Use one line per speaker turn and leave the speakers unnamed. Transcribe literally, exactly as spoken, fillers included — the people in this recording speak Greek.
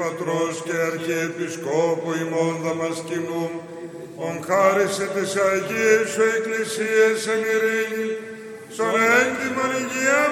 Πατρός και Αρχιεπισκόπου ημών Δαμασκηνού, ον χάρισε τις Αγίες σου Εκκλησίες εν ειρήνη, στον έγκυμον υγεία